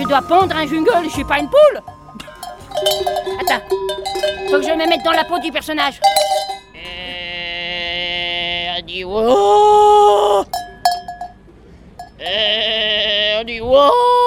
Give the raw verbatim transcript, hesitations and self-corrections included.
je dois pondre un jungle, je suis pas une poule. Attends, faut que je me mette dans la peau du personnage. Euh, on dit wow. Euh, on dit wow.